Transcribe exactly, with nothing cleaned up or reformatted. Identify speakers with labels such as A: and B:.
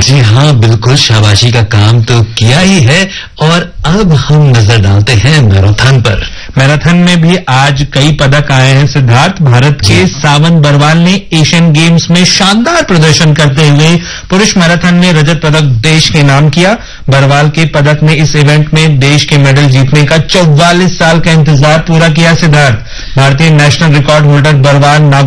A: जी हाँ, बिल्कुल शाबाशी का काम तो किया ही है। और अब हम नजर डालते हैं मैराथन पर।
B: मैराथन में भी आज कई पदक आए हैं सिद्धार्थ। भारत के सावन बरवाल ने एशियन गेम्स में शानदार प्रदर्शन करते हुए पुरुष मैराथन में रजत पदक देश के नाम किया। बरवाल के पदक ने इस इवेंट में देश के मेडल जीतने का चौवालीस साल का इंतजार पूरा किया सिद्धार्थ। भारतीय नेशनल रिकॉर्ड होल्डर बरवाल